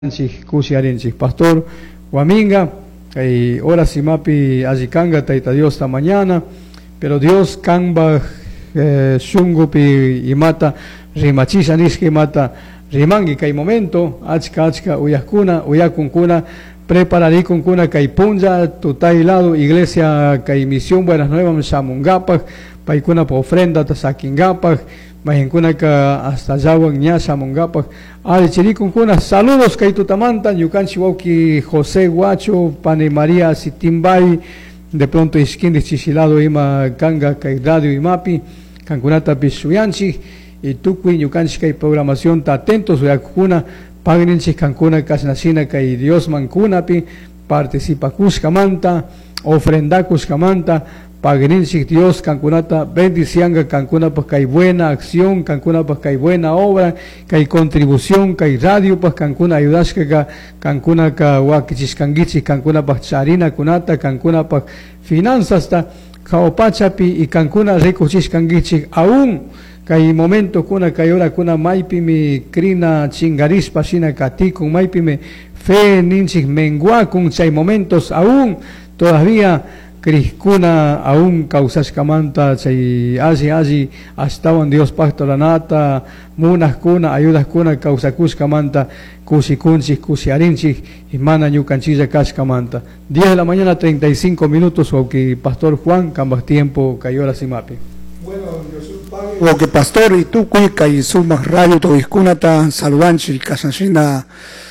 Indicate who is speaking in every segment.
Speaker 1: Kusiarinchik pastor Huaminga y ahora si mapi ajikanga taita Dios esta mañana, pero Dios kamba shungupi y mata rimachisha niski mata rimangi kai momento achka uyakunkuna prepararikunkuna kai punja tutai lado iglesia kai misión buenas nuevas shamungapak paikuna pa ofrenda tasakingapak mahinkuna ka hasta yawan nya shamungapak chirikunkuna saludos kai tutamanta yukanchi wauki José Guacho Pane María Sitimbay de pronto iskindi chisilado ima kanga kai radio imapi kankunata bisuyanchi y tukui yukanchi kai programación ta atentos uyakuna pagninchi kankuna kasnasina kai Dios mankunapi participa kuskamanta ofrenda kuskamanta pagninchi Dios kankunata bendicionga kankuna pues kai buena acción kankuna pues kai buena obra kai contribución kai radio pues kankuna ayudashka kankuna ka wakichiskangichi kankuna pues charina kunata kankuna pues finanzas ta kaopachapi y kankuna rikuchishkangichi aún kai momento kuna kai hora kuna maipi mi krina chingarispa shina katikun maipi me fe ninchik mengua kun chay momentos aún todavía Criskuna aún causashkamanta chay allí hasta Dios pastoranata munas kuna ayudas kuna causakuskamanta kusikunchik kusiarinchik y mana ñukanchilla kashkamanta 10 de la mañana 35 minutos o que pastor Juan cambas tiempo cayó simapi.
Speaker 2: Bueno, lo que pastor y tú cuica y sumas radio to iskunata saludanchi kasashina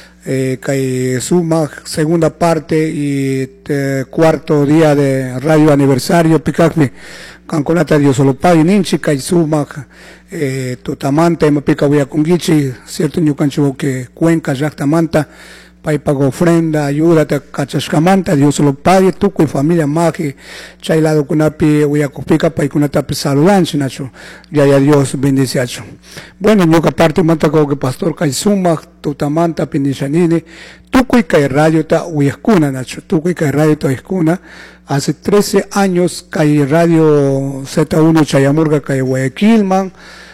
Speaker 2: que suma segunda parte y cuarto día de radio aniversario picacme canconata Dios solo pagi ninchi que suma totamanta me pica voy a congichi cierto ñucancho que cuenca jactamanta pai pago ofrenda ayuda te cachascamanta Dios solo pague tu con familia magi chay lado kunapi voy a copica pai kunata saludanchi nacho ya Dios bendice acho. Bueno ñuca parte manta como que pastor kai suma tutamanta pindichanini tukuy kai radio ta uyakuna nacho tukuy kai radio ta uyakuna hace 13 años kai radio Z1 Chayamurga kai Guayaquil man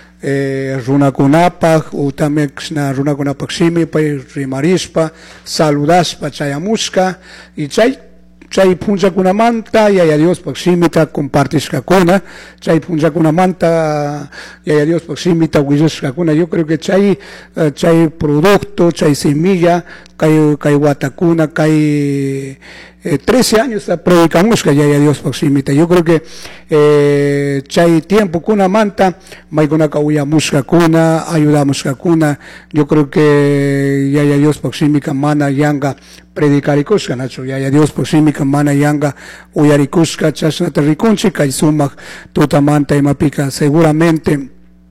Speaker 2: runakunapak utame kshna runakunapak shimi pay rimarispa saludaspa chayamushka y chay punja kunamanta ya Dios pakshimita compartishka kuna chay punja kunamanta ya Dios pakshimita wishka kuna yo creo que chay producto chay semilla kay watakuna kay 13 años predicamos que ya Dios pakshimita yo creo que chay tiempo kuna manta maikuna kawya mushka kuna ayudamos kuna yo creo que ya Dios pakshimika mana yanga predicarikushka nacho ya Dios pakshimika mana yanga uyarikushka chashnata rikunchi kay sumak tutamanta imapika seguramente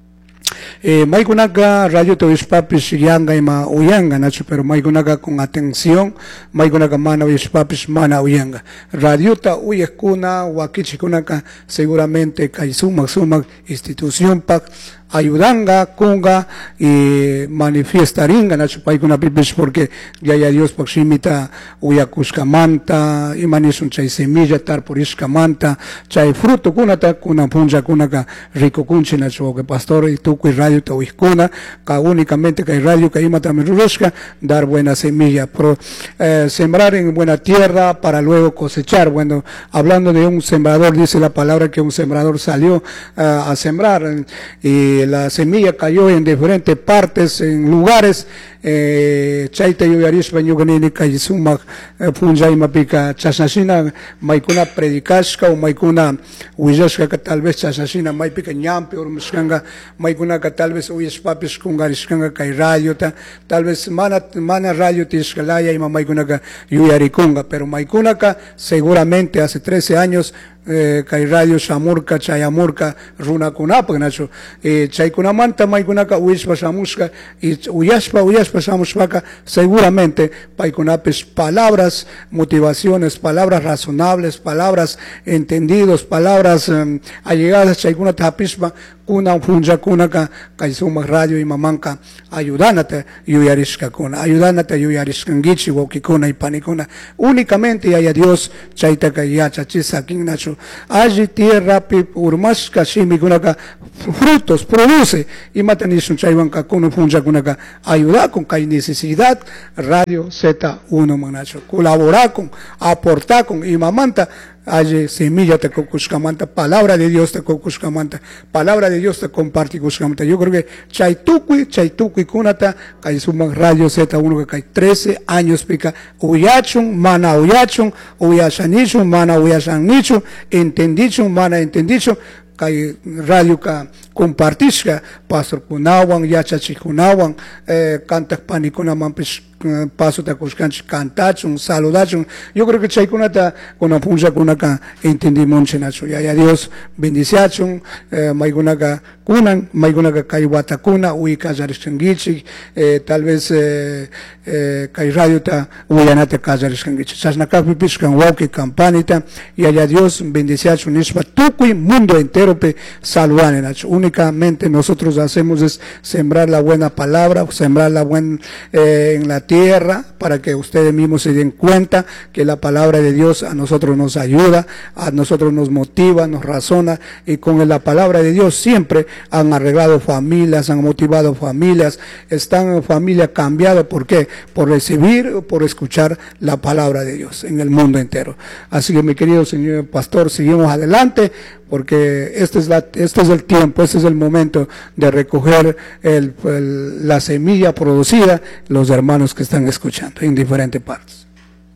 Speaker 2: maikunaka radio to ispapis yanga ima uyanga nacho pero maikunaka con atención maikunaka mana ispapis mana uyanga radio ta uyekuna wakichikunaka seguramente kay sumak institución pak ayudanga kunga y manifestaringa nacho paikuna pipis porque ya Dios pakshimita uyakuskamanta imanisun chay semilla tar por iskamanta chay fruto kunata kuna punja kunaka rico kunchi nacho que pastor y tu radio ta uikuna ka únicamente que radio que imata merushka dar buena semilla sembrar en buena tierra para luego cosechar. Bueno, hablando de un sembrador dice la palabra que un sembrador salió a sembrar y la semilla cayó en diferentes partes, en lugares, chaita yuyarispa yuganini kayisuma punja imapika chasnashina maikuna predikashka o maikuna uyashka que tal vez chasnashina maipika ñampi o mishkanga maikuna que tal vez uyaspapis kungarishkanga kay radio tal vez mana radio tishkalaya ima maikuna ka yuyarikunga pero maikuna ka seguramente hace 13 años kay radio Shamurka Chayamurka runakunapak nacho chaykunamanta maykunaka uyashpa shamushka y uyashpa shamushpaka seguramente paykunapis palabras motivaciones palabras razonables palabras entendidos palabras allegadas chaykunata hapishpa kuna punja kuna ka kaisuma radio y mamanka ayudanate yuyarishka kuna ayudanate yuyarishkangichi wokikuna y panikuna únicamente y haya Dios chaita ka yacha chisa kinacho allí tierra pi urmashka shimi kuna ka frutos produce y matanishun chaiwanka kuna punja kuna ka ayudar con que hay necesidad radio Z1 manacho colaborar con aportar con y mamanta allí semilla te cocushkamanta, palabra de Dios te cocushkamanta, palabra de Dios te comparte cushkamanta. Yo creo que chaitukui kunata, que suman radio Z1 que hay 13 años pica, uyachun, mana uyachun, uyashanichun, mana uyashanichun, entendichun, mana entendichun, que radio ka compartishka, pastor kunawan, yachachi kunawan, cantas panikuna mampis, paso ta kushkanch cantachun, saludachun. Yo creo que chaikunata con una punja kunaka entendimos chenacho. Ya Dios bendiciachun, maigunaka kunan, maigunaka kaiwata kuna, uika jarishkangichi, tal vez kai radio ta uyanate kajarishkangichi. Sasnaka pipishkan wauki campanita, y allá Dios bendiciachun nispa tukui mundo entero pe saludane nacho. Únicamente nosotros hacemos es sembrar la buena palabra, sembrar la buena en la tierra, para que ustedes mismos se den cuenta que la palabra de Dios a nosotros nos ayuda, a nosotros nos motiva, nos razona, y con la palabra de Dios siempre han arreglado familias, han motivado familias, están familias cambiadas. ¿Por qué? Por recibir, por escuchar la palabra de Dios en el mundo entero. Así que, mi querido señor pastor, seguimos adelante, porque este es el tiempo, este es el momento de recoger la semilla producida, los hermanos que están escuchando en diferentes partes.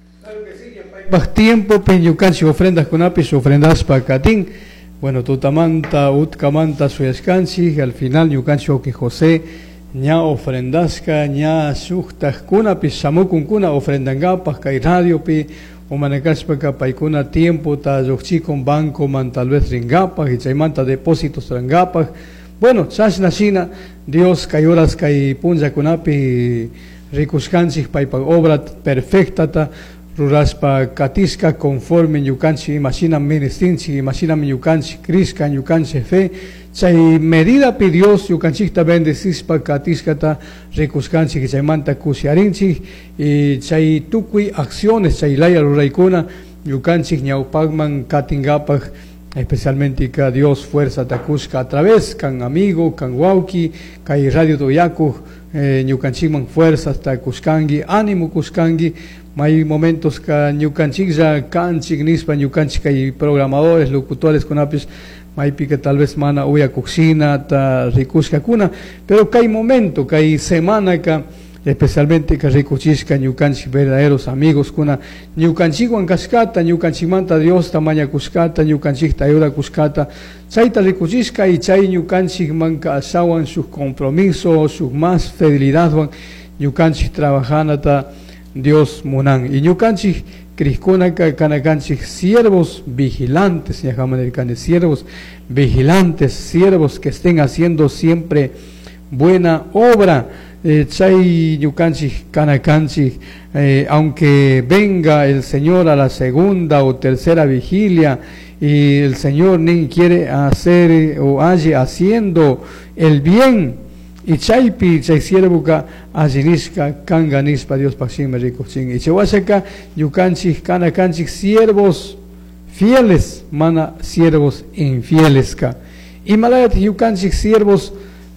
Speaker 1: Más tiempo, peñucanchi, ofrendas con apis, ofrendas para catín. Bueno, tutamanta, utkamanta, suyascanchi, al final, yucanchi, oki José, ña ofrendasca, ña sujtas, kunapis, samukun kuna, ofrendangapas, kai radio, pi. O manacaspaca paikuna tiempo ta con banco man tal vez ringapas y chaimanta depósitos rangapas. Bueno, chasna china Dios kayoras kai punja kunapi rikuskanchik paipa obra perfecta ta ruraspa katiska conforme yukanchi imagina menestinchi imagina yukanchi crisca yukanchi fe chay medida pi Dios yukanchikta bendechispa katiskata rikuskanchik chaymanta kusiarinchik y chay tukui acciones chay laya ruraykuna yukanchik ñawpakman katingapak especialmente que Dios fuerza takushka a través kan amigo kan wauki kay radio toyaku ñukanchikman fuerzas takushkangi ánimo kushkangi. Hay momentos que ñukanchik ya kanchik nispa ñukanchik hay programadores, locutores con apis maypi que tal vez mana uya cocina ta rikushka kuna, pero que hay momento, que hay semana que especialmente que rikuchishka ñukanchik verdaderos amigos kuna ñukanchik wan kashkata ñukanchikmanta Dios tamaña kushkata ñukanchik tayura kushkata chayta rikuchishka y chay ñukanchik manka ashawan sus compromisos, sus más fidelidad wan ñukanchik trabajanata Dios munan y ñukanchik criskunaka kanakanchik siervos vigilantes, siervos vigilantes, siervos que estén haciendo siempre buena obra. Chay ñukanchik kanakanchik, aunque venga el Señor a la segunda o tercera vigilia y el Señor ni quiere hacer o haya haciendo el bien, y chaypi chay siervuka allinishka kanganispa Dios pakshima rikuchin y chewashaka yukanchik kanakanchik siervos fieles mana siervos infieles ka y malayat yukanchik siervos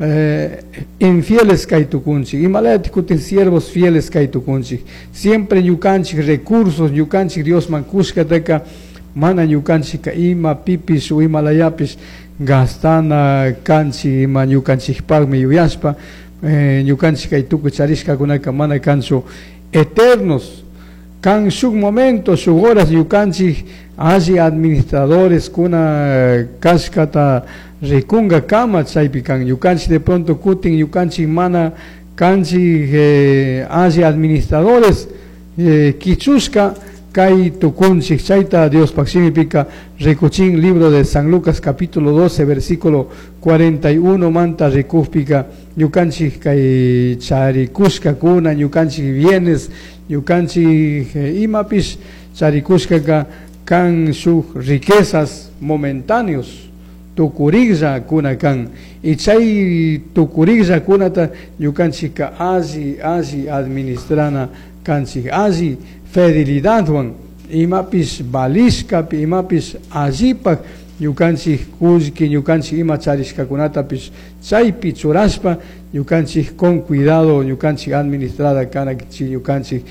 Speaker 1: infieles kay tukunchik y malayat kutin siervos fieles kay tukunchik siempre yukanchik recursos yukanchik Dios mankushka teka mana yukanchik ima pipis o ima layapis gastana kanchi ma ñukanchik pagmi yuyaspa ñukanchik kay tukuy charishka kunaka mana kanchu eternos kan shuk momentos shuk horas ñukanchik alli administradores kuna kashkata rikunga kama chaypi kan ñukanchik de pronto kutin ñukanchik mana kanchik alli administradores kichushka Kai tukunchik chayta Dios pakshimi pika rikuchin libro de San Lucas capítulo 12 versículo 41 manta rikufpika ñukanchik kay charikushka kuna ñukanchik bienes ñukanchik imapish charikushka kan sus riquezas momentáneos tukurigza kuna kan y chay tukurigza kunata ñukanchik alli administrana kanchik alli fidelidadwan imapis balishkapi imapis allipak ñukanchik kullki ñukanchik ima charishkakunatapis chaypi churashpa ñukanchik con cuidado ñukanchik administrada kanachik ñukanchik